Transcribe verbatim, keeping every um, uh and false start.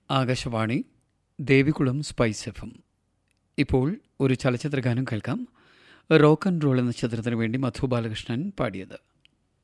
Akashvani Devikulam spice F M. ഇപ്പോൾ ഒരു ചലച്ചിത്രഗാനം കേൾക്കാം. റോക്ക് ആൻഡ് റോൾ എന്ന ചിത്രത്തിനു വേണ്ടി മധു ബാലകൃഷ്ണൻ പാടിയത്.